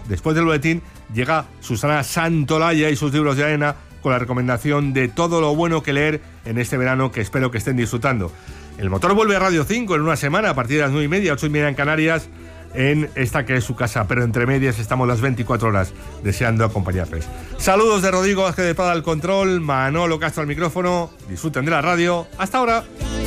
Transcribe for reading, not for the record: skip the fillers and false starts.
después del boletín, llega Susana Santolaya y sus libros de arena con la recomendación de todo lo bueno que leer en este verano que espero que estén disfrutando. El Motor vuelve a Radio 5 en una semana a partir de las 9:30, 8:30 en Canarias, en esta que es su casa, pero entre medias estamos las 24 horas deseando acompañarles. Saludos de Rodrigo Vázquez de Prada al control, Manolo Castro al micrófono. Disfruten de la radio. ¡Hasta ahora!